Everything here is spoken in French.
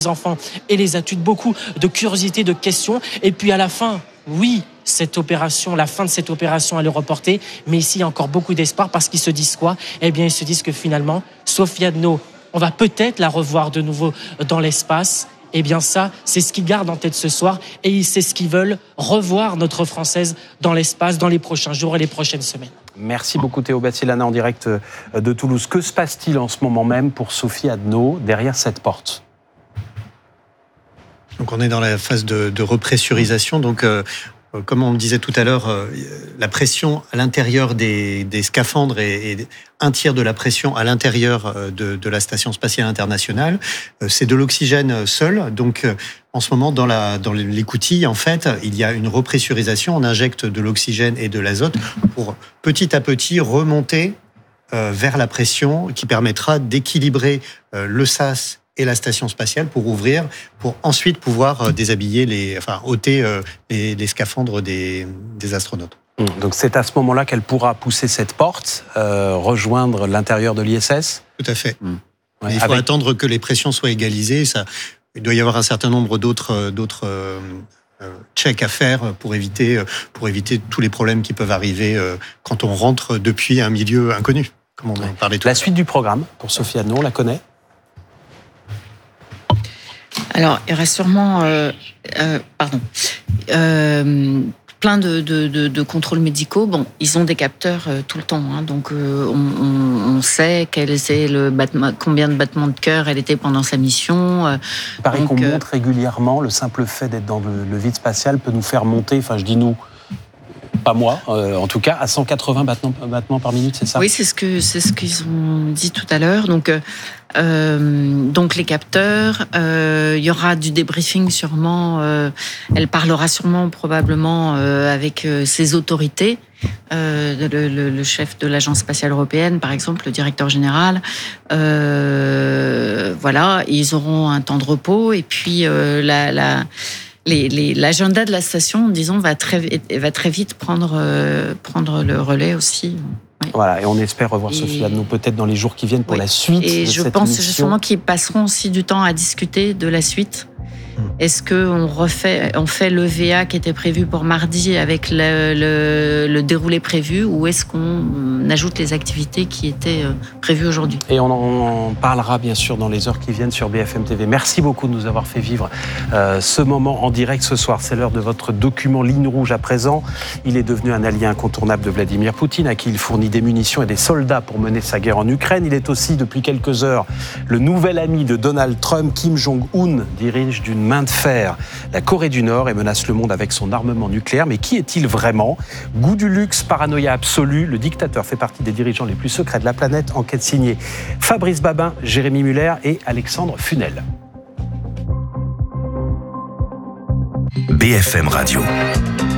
enfants et les adultes, beaucoup de curiosité, de questions. Et puis à la fin, oui, la fin de cette opération, elle est reportée. Mais ici, il y a encore beaucoup d'espoir parce qu'ils se disent quoi ? Eh bien, ils se disent que finalement, Sophie Adno, on va peut-être la revoir de nouveau dans l'espace. Eh bien ça, c'est ce qu'ils gardent en tête ce soir. Et c'est ce qu'ils veulent, revoir notre Française dans l'espace dans les prochains jours et les prochaines semaines. Merci beaucoup Théo Battilana en direct de Toulouse. Que se passe-t-il en ce moment même pour Sophie Adno derrière cette porte ? Donc on est dans la phase de repressurisation. Donc comme on le disait tout à l'heure, la pression à l'intérieur des scaphandres est un tiers de la pression à l'intérieur de la Station spatiale internationale. C'est de l'oxygène seul. Donc en ce moment, dans l'écoutille, en fait, il y a une repressurisation. On injecte de l'oxygène et de l'azote pour petit à petit remonter vers la pression qui permettra d'équilibrer le SAS et la station spatiale pour ouvrir, pour ensuite pouvoir déshabiller ôter les scaphandres des astronautes. Donc c'est à ce moment-là qu'elle pourra pousser cette porte, rejoindre l'intérieur de l'ISS ? Tout à fait. Ouais, il faut attendre que les pressions soient égalisées. Il doit y avoir un certain nombre d'autres checks à faire pour éviter tous les problèmes qui peuvent arriver quand on rentre depuis un milieu inconnu, comme on en parlait tout à l'heure. La suite du programme pour Sophie Adno, on la connaît ? Alors, il reste sûrement plein de contrôles médicaux. Bon, ils ont des capteurs tout le temps, hein, donc on sait combien de battements de cœur elle était pendant sa mission. Il paraît qu'on monte régulièrement. Le simple fait d'être dans le vide spatial peut nous faire monter, enfin je dis nous, pas moi, en tout cas, à 180 battements par minute, c'est ça ? Oui, c'est ce qu'ils ont dit tout à l'heure. Donc les capteurs, il y aura du débriefing sûrement. Elle parlera probablement avec ses autorités, le chef de l'Agence spatiale européenne, par exemple, le directeur général. Voilà, ils auront un temps de repos et puis l'agenda de la station, disons, va très vite prendre le relais aussi. Oui. Voilà, et on espère revoir Sophie Adno peut-être dans les jours qui viennent pour la suite de cette mission. Et je pense justement qu'ils passeront aussi du temps à discuter de la suite. Est-ce qu'on fait le VA qui était prévu pour mardi avec le déroulé prévu, ou est-ce qu'on ajoute les activités qui étaient prévues aujourd'hui ? Et on en parlera bien sûr dans les heures qui viennent sur BFM TV. Merci beaucoup de nous avoir fait vivre ce moment en direct ce soir. C'est l'heure de votre document Ligne Rouge à présent. Il est devenu un allié incontournable de Vladimir Poutine, à qui il fournit des munitions et des soldats pour mener sa guerre en Ukraine. Il est aussi, depuis quelques heures, le nouvel ami de Donald Trump. Kim Jong-un dirige d'une main de fer la Corée du Nord et menace le monde avec son armement nucléaire. Mais qui est-il vraiment ? Goût du luxe, paranoïa absolue, le dictateur fait partie des dirigeants les plus secrets de la planète. Enquête signée Fabrice Babin, Jérémy Muller et Alexandre Funel. BFM Radio.